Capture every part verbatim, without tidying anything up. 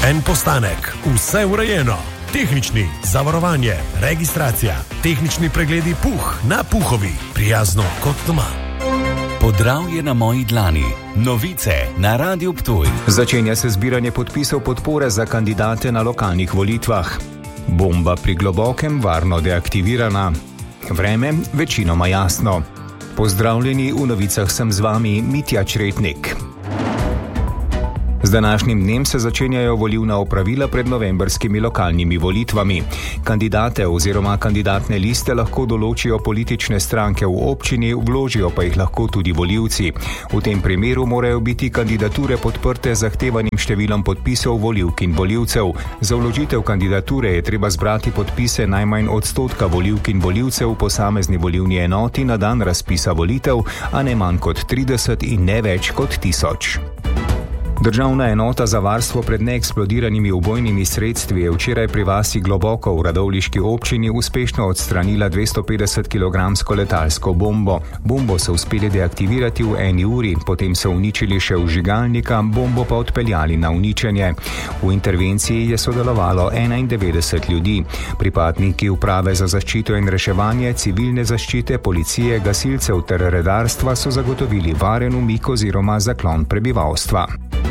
En postanek, vse urejeno. Tehnični, zavarovanje, registracija, tehnični pregledi puh na Puhovi, prijazno kot doma. Podravje na moji dlani. Novice na Radiu Ptuj. Začenja se zbiranje podpisov podpore za kandidate na lokalnih volitvah. Bomba pri Globokem varno deaktivirana. Vreme večinoma jasno. Pozdravljeni, v novicah sem z vami Mitja Čretnik. Z današnjim dnem se začenjajo volilna opravila pred novembrskimi lokalnimi volitvami. Kandidate oziroma kandidatne liste lahko določijo politične stranke v občini, vložijo pa jih lahko tudi volivci. V tem primeru morajo biti kandidature podprte z zahtevanim številom podpisov volivk in volivcev. Za vložitev kandidature je treba zbrati podpise najmanj odstotka volivk in volivcev v posamezni volilni enoti na dan razpisa volitev, a ne manj kot trideset in ne več kot tisoč. Državna enota za varstvo pred neeksplodiranimi ubojnimi sredstvi je včeraj pri vasi Globoko v radovljiški občini uspešno odstranila dvesto petdeset kilogramsko letalsko bombo. Bombo so uspeli deaktivirati v eni uri, potem so uničili še vžigalnika, bombo pa odpeljali na uničenje. V intervenciji je sodelovalo enaindevetdeset ljudi. Pripadniki uprave za zaščito in reševanje, civilne zaščite, policije, gasilcev ter redarstva so zagotovili varen umik oziroma zaklon prebivalstva.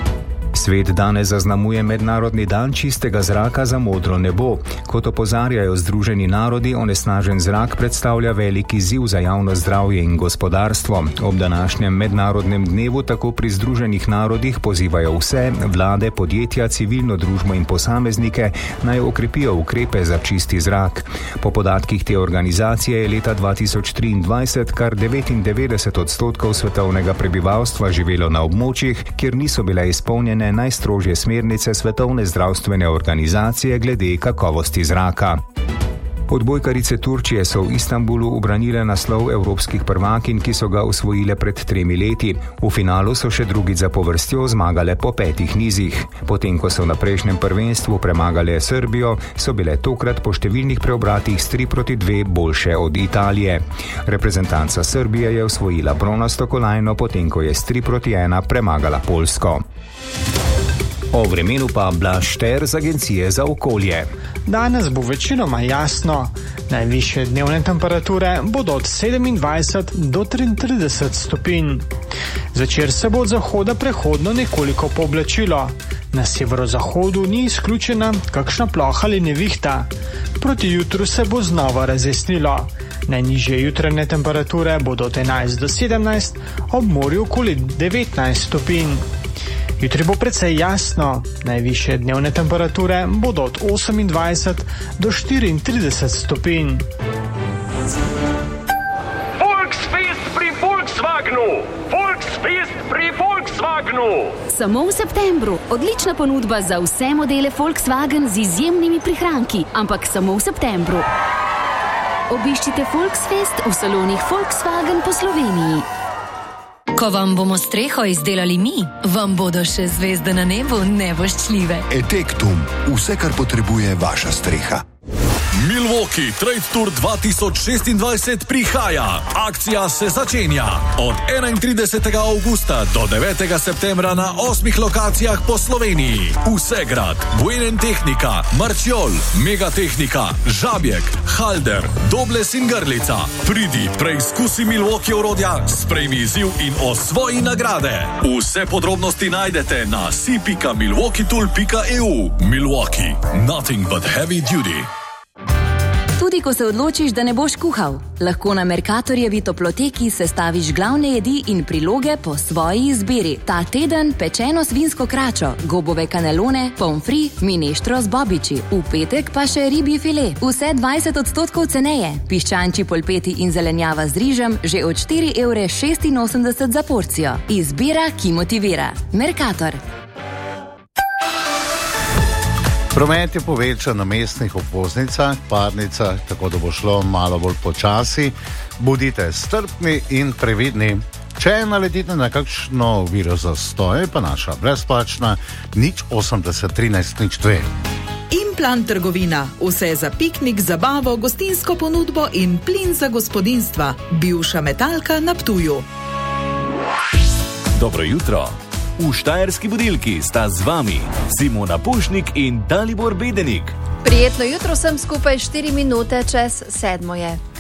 Svet danes zaznamuje Mednarodni dan čistega zraka za modro nebo. Kot opozarjajo Združeni narodi, onesnažen zrak predstavlja velik izziv za javno zdravje in gospodarstvo. Ob današnjem mednarodnem dnevu tako pri Združenih narodih pozivajo vse, vlade, podjetja, civilno družbo in posameznike, naj okrepijo ukrepe za čisti zrak. Po podatkih te organizacije je leta dva tisoč triindvajset kar devetindevetdeset odstotkov svetovnega prebivalstva živelo na območjih, kjer niso bile izpolnjene najstrožje smernice Svetovne zdravstvene organizacije glede kakovosti zraka. Odbojkarice Turčije so v Istanbulu ubranile naslov evropskih prvakinj, ki so ga osvojile pred tremi leti. V finalu so še drugič zapovrstjo zmagale po petih nizih. Potem, ko so na prejšnjem prvenstvu premagale Srbijo, so bile tokrat po številnih preobratih s tri proti dve boljše od Italije. Reprezentanca Srbije je osvojila bronasto kolajno, potem ko je s tri proti ena premagala Poljsko. O vremenu pa Blaž Šter z Agencije za okolje. Danes bo večinoma jasno. Najvišje dnevne temperature bodo od sedemindvajset do triintrideset stopinj. Zvečer se bo od zahoda prehodno nekoliko pooblačilo. Na severozahodu ni izključena kakšna ploha ali nevihta. Proti jutru se bo znova razjasnilo. Najnižje jutranje temperature bodo od enajst do sedemnajst, ob morju okoli devetnajst stopinj. Jutri bo precej jasno. Najvišje dnevne temperature bodo od osemindvajset do štiriintrideset stopinj. Volksfest pri Volkswagenu! Volksfest pri Volkswagenu! Samo v septembru. Odlična ponudba za vse modele Volkswagen z izjemnimi prihranki, ampak samo v septembru. Obiščite Volksfest v salonih Volkswagen po Sloveniji. Ko vam bomo streho izdelali mi, vam bodo še zvezde na nebu nevoščljive. Etektum. Vse, kar potrebuje vaša streha. Milwaukee Trade Tour dva tisoč šestindvajset prihaja. Akcija se začenja od enaintridesetega avgusta do devetega septembra na osmih lokacijah po Sloveniji. Vsegrad, Buenentechnika, Marčiol, Megatehnika, Žabjek, Halder, Dobles in Grlica. Pridi, preizkusi Milwaukee orodja, sprejmi izziv in osvoji nagrade. Vse podrobnosti najdete na si pika milwaukeetool pika e u. Milwaukee, nothing but heavy duty. Tudi ko se odločiš, da ne boš kuhal, lahko na Mercatorjevi toploteki sestaviš glavne jedi in priloge po svoji izbiri. Ta teden pečeno svinsko kračo, gobove kanelone, pomfri, mineštro z bobiči. V petek pa še ribji file. Vse dvajset odstotkov ceneje. Piščančji polpeti in zelenjava z rižem že od štiri evre šestinosemdeset za porcijo. Izbira, ki motivira. Mercator. Promet je povečan na mestnih obvoznicah, parnicah, tako da bo šlo malo bolj počasi. Bodite strpni in previdni. Če naletite na kakšno oviro zastoje, pa naša brezplačna nič osemdeset trinajst nič dve. Implan trgovina. Vse za piknik, zabavo, gostinsko ponudbo in plin za gospodinstva. Bivša Metalka na Ptuju. Dobro jutro. V Štajerski budilki sta z vami Simona Pušnik in Dalibor Bedenik. Prijetno jutro sem skupaj štiri minute čez sedmo je.